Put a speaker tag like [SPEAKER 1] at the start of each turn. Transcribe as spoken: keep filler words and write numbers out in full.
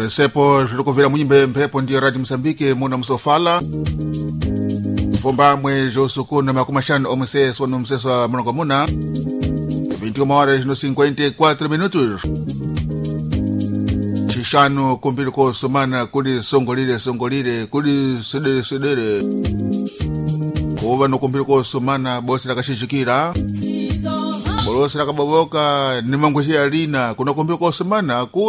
[SPEAKER 1] sepo zvilikuvira munyimbe mphepo ndiyo Radio Msambike muna msofala mfumbamwe josukuna makumashano omuseso wano museso wa mulongo muna vinte e uma horas no cinquenta e quatro minutos chishano kumbiri kosumana kuli songolire songolire kuli sedere sedere kuva no kumbiri kosumana bosi lakashijikira bolosi lakaboboka ni mangweshi alina kuna kumbiri kosumana ku